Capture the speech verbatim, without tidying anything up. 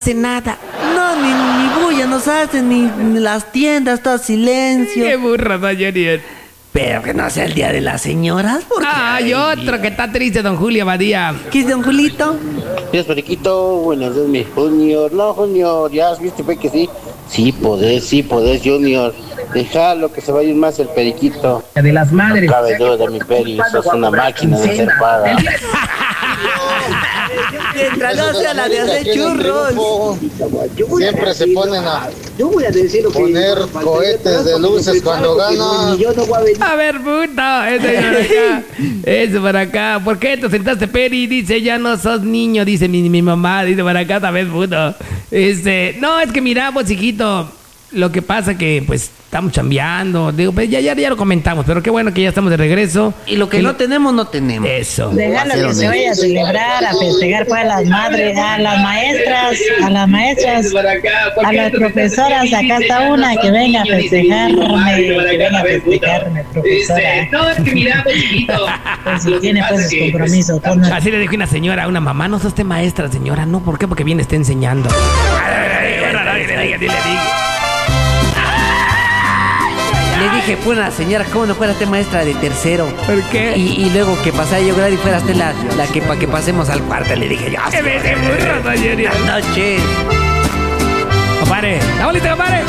dice nada. No, ni, ni bulla nos hacen, ni, ni las tiendas, todo silencio. Qué burra, don Junior. Pero que no sea el día de las señoras, porque... Ah, y otro que está triste, don Julio Badía. ¿Qué es don Julito? Días, Periquito, buenos días, mi Junior. No, Junior, ya viste, ve que sí. Sí podés, sí podés, Junior. Déjalo que se vaya más el Periquito. De las madres. No cabe duda, mi Peri, sos una máquina de ser paga. Mientras no sea la de hacer churros. Siempre se ponen a poner cohetes de luces cuando ganan. A ver, puto, eso por acá. Eso por acá. ¿Por qué te sentaste, Peri? Dice, ya no sos niño, dice mi, mi mamá. Dice por acá también, puto. Este, no, es que mira, pues, hijito. Lo que pasa que, pues, estamos chambeando. Digo, pues ya, ya, ya lo comentamos, pero qué bueno que ya estamos de regreso. Y lo que, que no lo... tenemos, no tenemos. Eso. Déjalo que se vaya a celebrar, a festejar pues, a las madres, a las maestras, a las maestras, a las profesoras. Acá está una que venga a festejarme, que venga a festejarme, profesora. No, es que mira, pues, chiquito. Pues si tiene pues sus compromisos. Pues, así le dijo una señora a una mamá, no sos usted maestra, señora. No, ¿por qué? Porque bien está enseñando. Le dije, buena señora, ¿cómo no fuera usted maestra de tercero? ¿Por qué? Y, y luego que pasara yo y fuera usted la, la que para que pasemos al cuarto. Le dije yo. ¡Qué burro, señorita! Buenas noches. Compadre, la bolita, compadre.